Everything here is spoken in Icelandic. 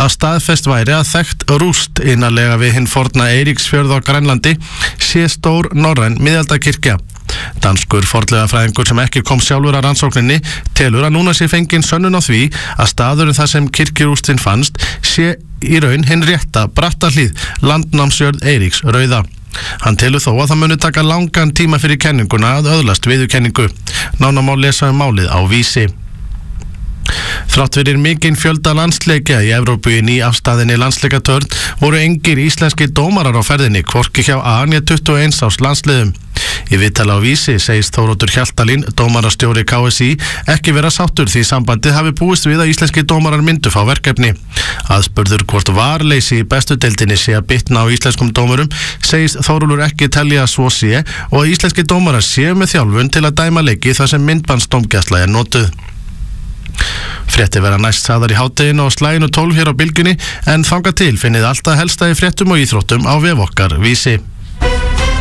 að staðfest væri að þekkt rúst innarlega við hinn forna Eiríksfjörð á Grænlandi sé stór norræn miðaldakirkja. Danskur fornleifafræðingur sem ekki kom sjálfur að rannsókninni telur að núna sé fengin sönnun á því að staðurinn þar sem kirkjurústin fannst sé í raun hinn rétta Brattahlíð, landnámsjörð Eiríks rauða. Hann telur þó að það muni taka langan tíma fyrir kenninguna að öðlast viðurkenningu. Nánar má lesa málið á Vísi. Þrátt fyrir mikinn fjölda landsleikja í Evrópu í nýafstaðinni landsleikatörn voru engir íslenskir dómarar á ferðinni, hvorki hjá A-né 21 árs landsliðum. Í viðtali á Vísi segist Þóroddur Hjaltalín, dómarastjóri KSÍ, ekki vera sáttur því sambandið hafi búist við að íslenskir dómarar myndu fá verkefni. Aðspurður hvort varleysi í bestu deildinni sé að bitna á íslenskum dómurum, segist Þórólfur ekki telja að svo sé og að íslenskir dómarar séu með þjálfun til að dæma leiki þar sem myndbandsdómgæsla notuð. Fréttir vera næst sagðar í hádeginu og slaginu 12 hér á Bylgjunni, en þangað til finnið alltaf helsta í fréttum og íþróttum á vef okkar Vísi.